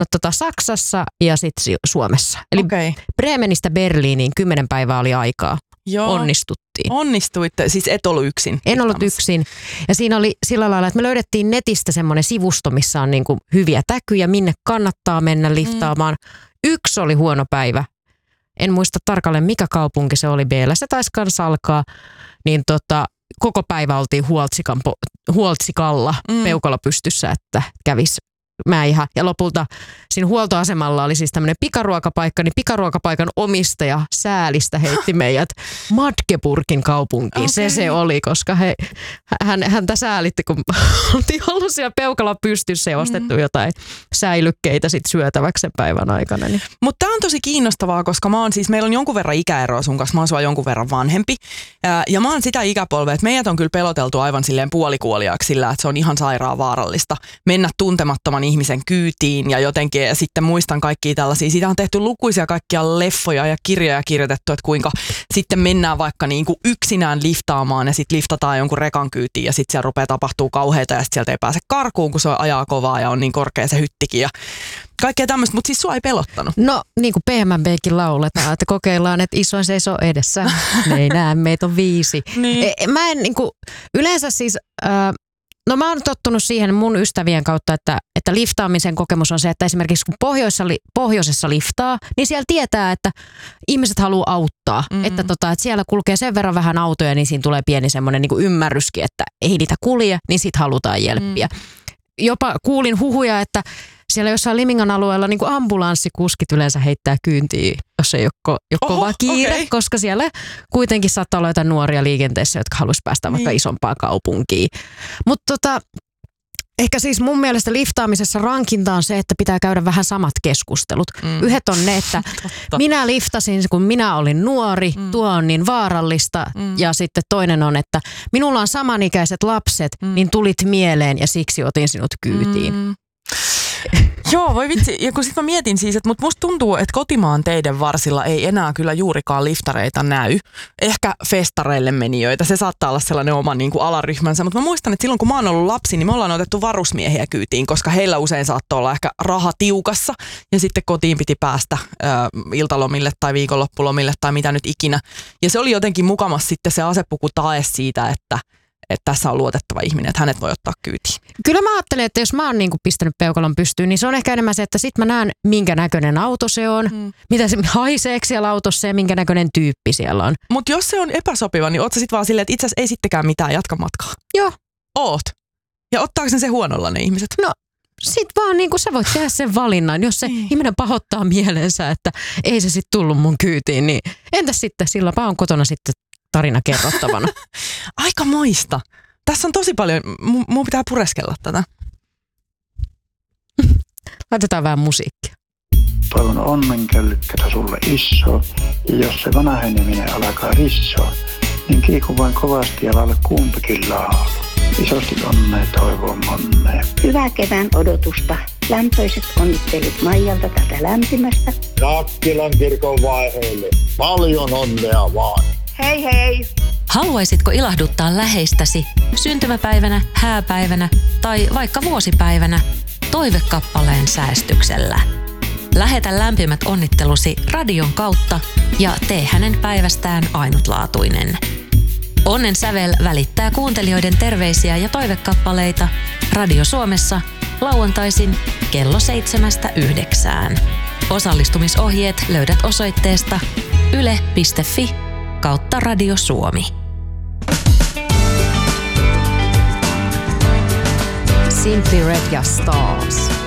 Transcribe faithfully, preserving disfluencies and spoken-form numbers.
tota, Saksassa ja sitten Suomessa. Eli okay. Bremenistä Berliiniin kymmenen päivää oli aikaa. Joo. Onnistuttiin. Onnistuitte, siis et ollut yksin. En ollut yksin. Ja siinä oli sillä lailla, että me löydettiin netistä semmoinen sivusto, missä on niinku hyviä täkyjä, minne kannattaa mennä liftaamaan. Mm. Yksi oli huono päivä. En muista tarkalleen, mikä kaupunki se oli. B:llä se taisi kanssa alkaa. Niin tota, koko päivä oltiin huoltsikan, huoltsikalla, mm. peukalo pystyssä, että kävisi mäihä. Ja lopulta siinä huoltoasemalla oli siis tämmöinen pikaruokapaikka, niin pikaruokapaikan omistaja säälistä heitti meidät Magdeburgin kaupunkiin. Okay. Se se oli, koska he, hän, häntä säälitti, kun oltiin ollut siellä peukalla pystyssä ja ostettu mm. jotain säilykkeitä sit syötäväksi sen päivän aikana. Niin. Mutta tämä on tosi kiinnostavaa, koska mä oon siis, meillä on jonkun verran ikäeroa sun kanssa, mä oon sua jonkun verran vanhempi. Ja, ja mä oon sitä ikäpolvea, että meidät on kyllä peloteltu aivan silleen puolikuoliaaksi sillä, että se on ihan sairaan vaarallista mennä tuntemattoman ihmisen kyytiin ja jotenkin, ja sitten muistan kaikkia tällaisia. Siitä on tehty lukuisia kaikkia leffoja ja kirjoja kirjoitettu, että kuinka sitten mennään vaikka niin kuin yksinään liftaamaan ja sitten liftataan jonkun rekan kyytiin ja sitten siellä rupeaa tapahtuu kauheita ja sitten sieltä ei pääse karkuun, kun se ajaa kovaa ja on niin korkea se hyttikin ja kaikkea tämmöistä, mutta siis sua ei pelottanut. No niin kuin P M B:kin lauletaan, että kokeillaan, että isoin seisoo edessä. Me ei näe, meitä on viisi. Niin. E, mä en niin kuin, yleensä siis... Äh, No mä oon tottunut siihen mun ystävien kautta, että, että liftaamisen kokemus on se, että esimerkiksi kun pohjoisessa, pohjoisessa liftaa, niin siellä tietää, että ihmiset haluaa auttaa. Mm-hmm. Että, tota, että siellä kulkee sen verran vähän autoja, niin siinä tulee pieni semmoinen niin kuin ymmärryskin, että ei niitä kulje, niin sit halutaan jelppiä. Mm. Jopa kuulin huhuja, että siellä jossain Limingan alueella niin kuin ambulanssikuskit yleensä heittää kyyntiä, jos ei ole, ko- ole kova kiire, okay. Koska siellä kuitenkin saattaa olla jotain nuoria liikenteessä, jotka haluaisi päästä niin. Vaikka isompaan kaupunkiin. Mutta tota, ehkä siis mun mielestä liftaamisessa rankinta on se, että pitää käydä vähän samat keskustelut. Mm. Yhdet on ne, että minä liftasin, kun minä olin nuori, mm. tuo on niin vaarallista. Mm. Ja sitten toinen on, että minulla on samanikäiset lapset, mm. niin tulit mieleen ja siksi otin sinut kyytiin. Mm. Joo, voi vitsi. Ja kun sit mä mietin siis, että musta tuntuu, että kotimaan teiden varsilla ei enää kyllä juurikaan liftareita näy. Ehkä festareille menijöitä. Se saattaa olla sellainen oma niin kuin alaryhmänsä. Mutta mä muistan, että silloin kun mä oon ollut lapsi, niin me ollaan otettu varusmiehiä kyytiin, koska heillä usein saattoi olla ehkä raha tiukassa. Ja sitten kotiin piti päästä ö, iltalomille tai viikonloppulomille tai mitä nyt ikinä. Ja se oli jotenkin mukamas sitten se asepuku tae siitä, että että tässä on luotettava ihminen, että hänet voi ottaa kyytiin. Kyllä mä ajattelen, että jos mä oon niinku pistänyt peukalon pystyyn, niin se on ehkä enemmän se, että sit mä näen, minkä näköinen auto se on, mm. mitä se haiseeksi siellä autossa ja minkä näköinen tyyppi siellä on. Mutta jos se on epäsopiva, niin oot sä sit vaan silleen, että itse asiassa ei sittenkään mitään, jatka matkaa. Joo. Oot. Ja ottaako sen se huonolla ne ihmiset? No sit vaan niinku sä voit tehdä sen valinnan. Jos se mm. ihminen pahoittaa mielensä, että ei se sit tullut mun kyytiin, niin entäs sitten silloinpä on kotona sitten tarina kerrottavana. Aika moista. Tässä on tosi paljon, M- mun pitää pureskella tätä. Laitetaan vähän musiikkia. Toivon onnenkällykkätä sulle iso, ja jos se vanheneminen alkaa rissoa, niin kiiku vain kovasti ja laula kumpikin laulu. Isosti onnea toivon monnea. Hyvää kevään odotusta. Lämpöiset onnittelut Maijalta tätä lämpimästä. Nakkilan kirkon vaiheelle. Paljon onnea vaan. Hei hei! Haluaisitko ilahduttaa läheistäsi syntymäpäivänä, hääpäivänä tai vaikka vuosipäivänä toivekappaleen säästyksellä? Lähetä lämpimät onnittelusi radion kautta ja tee hänen päivästään ainutlaatuinen. Onnen sävel välittää kuuntelijoiden terveisiä ja toivekappaleita Radio Suomessa lauantaisin kello seitsemästä yhdeksään. Osallistumisohjeet löydät osoitteesta yle piste fi kautta Radio Suomi. Simply Red ja Stars.